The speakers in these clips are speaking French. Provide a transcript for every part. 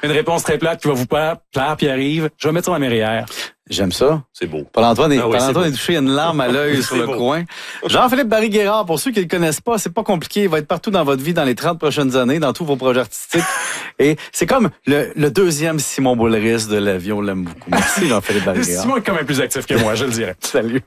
Une réponse très plate qui va vous plaire, Pierre-Yves. Je vais mettre ça dans mes REER. J'aime ça. C'est beau. Paul-Antoine est touché, il y a une larme à l'œil sur le coin. Jean-Philippe Barry-Guérard, pour ceux qui ne le connaissent pas, c'est pas compliqué. Il va être partout dans votre vie dans les 30 prochaines années, dans tous vos projets artistiques. Et c'est comme le deuxième Simon Boulris de la vie. On l'aime beaucoup. Merci, Jean-Philippe Barry-Guérard. Simon est quand même plus actif que moi, je le dirais. Salut.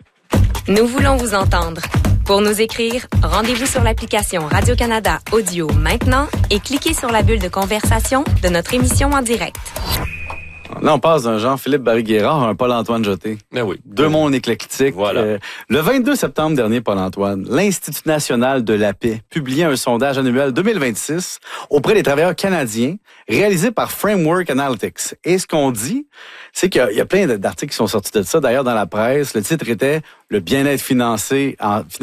Nous voulons vous entendre. Pour nous écrire, rendez-vous sur l'application Radio-Canada Audio maintenant et cliquez sur la bulle de conversation de notre émission en direct. Là, on passe d'un Jean-Philippe Barry-Guérard à un Paul-Antoine Jeté. Ben oui. Deux mondes éclectiques. Voilà. Le 22 septembre dernier, Paul-Antoine, l'Institut national de la paix publiait un sondage annuel 2026 auprès des travailleurs canadiens réalisé par Framework Analytics. Et ce qu'on dit, c'est qu'il y a plein d'articles qui sont sortis de ça. D'ailleurs, dans la presse, le titre était « Le bien-être financier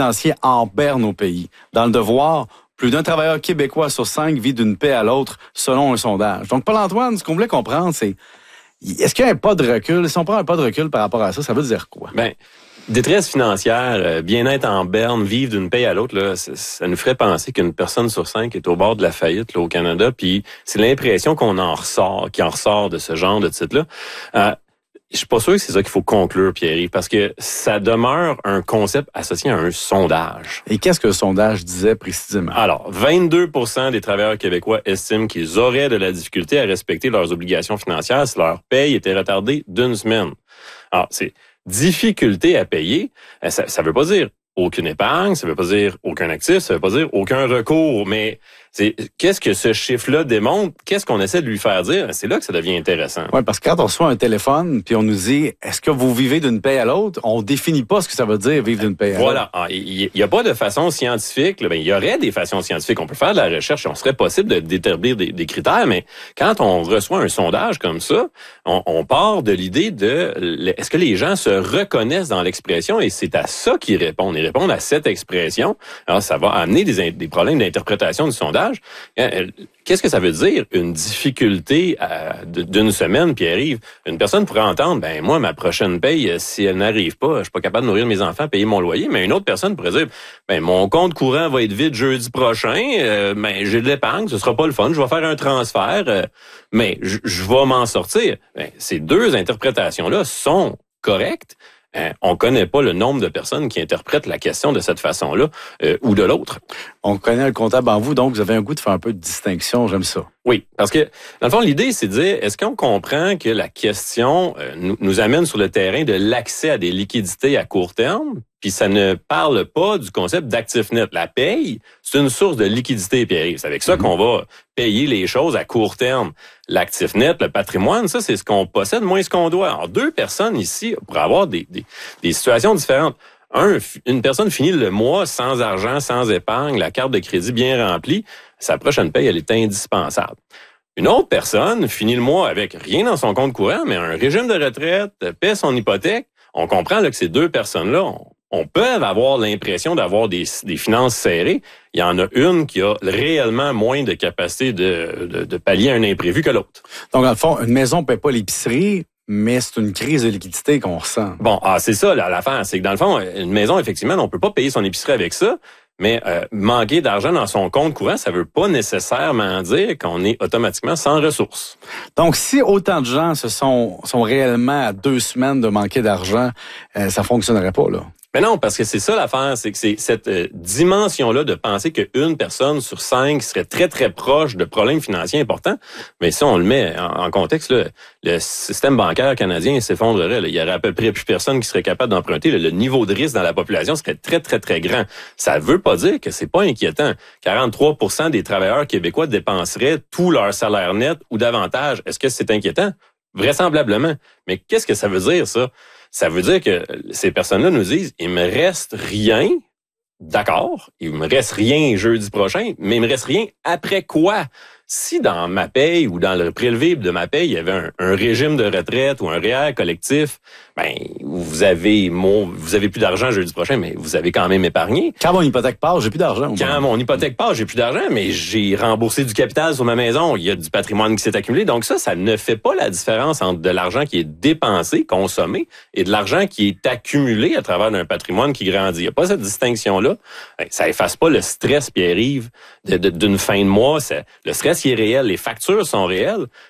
en berne au pays ». Dans Le Devoir, plus d'un travailleur québécois sur 5 vit d'une paix à l'autre selon un sondage. Donc, Paul-Antoine, ce qu'on voulait comprendre, c'est est-ce qu'il y a un pas de recul? Si on prend un pas de recul par rapport à ça, ça veut dire quoi? Ben, détresse financière, bien-être en berne, vivre d'une paye à l'autre, là, ça nous ferait penser qu'une personne sur 5 est au bord de la faillite là, au Canada. Puis c'est l'impression qui en ressort de ce genre de titre-là. Je suis pas sûr que c'est ça qu'il faut conclure, Pierre-Yves, parce que ça demeure un concept associé à un sondage. Et qu'est-ce que le sondage disait précisément? Alors, 22% des travailleurs québécois estiment qu'ils auraient de la difficulté à respecter leurs obligations financières si leur paye était retardée d'une semaine. Alors, c'est difficulté à payer, ça veut pas dire aucune épargne, ça veut pas dire aucun actif, ça veut pas dire aucun recours, mais qu'est-ce que ce chiffre-là démontre? Qu'est-ce qu'on essaie de lui faire dire? C'est là que ça devient intéressant. Oui, parce que quand on reçoit un téléphone puis on nous dit « Est-ce que vous vivez d'une paye à l'autre? » On définit pas ce que ça veut dire vivre d'une paye à l'autre. Voilà. Il y a pas de façon scientifique. Il y aurait des façons scientifiques. On peut faire de la recherche. On serait possible de déterminer des critères, mais quand on reçoit un sondage comme ça, on part de l'idée de est-ce que les gens se reconnaissent dans l'expression? Et c'est à ça qu'ils répondent. Ils répondent à cette expression. Alors, ça va amener des problèmes d'interprétation du sondage. Qu'est-ce que ça veut dire, une difficulté d'une semaine, Pierre-Yves? Une personne pourrait entendre, moi, ma prochaine paye, si elle n'arrive pas, je suis pas capable de nourrir mes enfants, payer mon loyer. Mais une autre personne pourrait dire, mon compte courant va être vide jeudi prochain, j'ai de l'épargne, ce sera pas le fun, je vais faire un transfert, mais je vais m'en sortir. Ces deux interprétations-là sont correctes. On connaît pas le nombre de personnes qui interprètent la question de cette façon-là ou de l'autre. On connaît le comptable en vous, donc vous avez un goût de faire un peu de distinction, j'aime ça. Oui, parce que, dans le fond, l'idée, c'est de dire, est-ce qu'on comprend que la question nous amène sur le terrain de l'accès à des liquidités à court terme, puis ça ne parle pas du concept d'actif net. La paye, c'est une source de liquidité, Pierre-Yves. C'est avec ça qu'on va payer les choses à court terme. L'actif net, le patrimoine, ça, c'est ce qu'on possède moins ce qu'on doit. Alors, deux personnes ici pourraient avoir des situations différentes. Une personne finit le mois sans argent, sans épargne, la carte de crédit bien remplie, sa prochaine paye, elle est indispensable. Une autre personne finit le mois avec rien dans son compte courant, mais un régime de retraite, paie son hypothèque. On comprend là, que ces deux personnes-là, on peut avoir l'impression d'avoir des finances serrées. Il y en a une qui a réellement moins de capacité de pallier un imprévu que l'autre. Donc, dans le fond, une maison ne paie pas l'épicerie, mais c'est une crise de liquidité qu'on ressent. Bon, c'est ça l'affaire. C'est que dans le fond, une maison, effectivement, on peut pas payer son épicerie avec ça. Mais manquer d'argent dans son compte courant, ça veut pas nécessairement dire qu'on est automatiquement sans ressources. Donc, si autant de gens sont réellement à 2 semaines de manquer d'argent, ça fonctionnerait pas, là. Mais non, parce que c'est ça l'affaire, c'est que c'est cette dimension-là de penser qu'une personne sur 5 serait très, très proche de problèmes financiers importants. Mais si on le met en contexte, là, le système bancaire canadien s'effondrerait. Là. Il y aurait à peu près plus personne qui serait capable d'emprunter. Le niveau de risque dans la population serait très, très, très grand. Ça veut pas dire que c'est pas inquiétant. 43% des travailleurs québécois dépenseraient tout leur salaire net ou davantage. Est-ce que c'est inquiétant? Vraisemblablement. Mais qu'est-ce que ça veut dire, ça? Ça veut dire que ces personnes-là nous disent, il me reste rien, d'accord, il me reste rien jeudi prochain, mais il me reste rien après quoi? Si dans ma paye ou dans le prélevé de ma paye, il y avait un régime de retraite ou un REER collectif, vous avez plus d'argent jeudi prochain, mais vous avez quand même épargné. Quand mon hypothèque part, j'ai plus d'argent. Quand mon hypothèque part, j'ai plus d'argent, mais j'ai remboursé du capital sur ma maison. Il y a du patrimoine qui s'est accumulé. Donc ça ne fait pas la différence entre de l'argent qui est dépensé, consommé, et de l'argent qui est accumulé à travers un patrimoine qui grandit. Il n'y a pas cette distinction-là. Ça efface pas le stress, Pierre-Yves, d'une fin de mois. Le stress, il est réel. Les factures sont réelles.